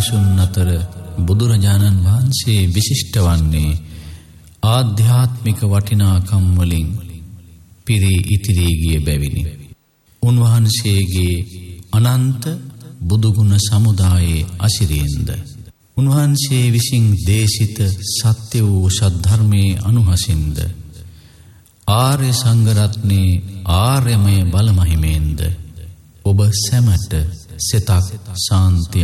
මිනිසුන් අතර බුදුරජාණන් වහන්සේ විශිෂ්ට වන්නේ ආධ්‍යාත්මික වටිනාකම් වලින් පිරී ඉතිරී ගිය බැවිනි. උන්වහන්සේගේ අනන්ත බුදුගුණ සමුදායේ අසිරියෙන්ද උන්වහන්සේ විසින් දේශිත සත්‍ය වූ සද්ධර්මයේ අනුහසින්ද ආර්ය සංඝරත්නයේ ආර්යමය බලමහිමෙන්ද ඔබ සැමට සිතක් ශාන්තිය